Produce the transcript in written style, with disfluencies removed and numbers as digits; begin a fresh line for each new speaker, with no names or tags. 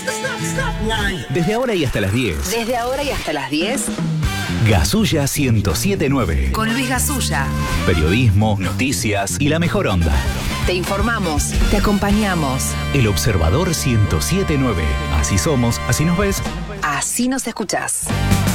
Desde ahora y hasta las 10.
Desde ahora y hasta las 10.
Gasulla 107.9.
Con Luis Gasulla.
Periodismo, noticias y la mejor onda.
Te informamos, te acompañamos.
El Observador 107.9. Así somos, así nos ves.
Así nos escuchás.